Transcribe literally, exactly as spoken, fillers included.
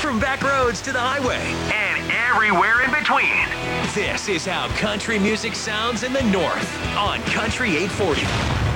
from back roads to the highway, and everywhere in between. This is how country music sounds in the North on Country eight forty.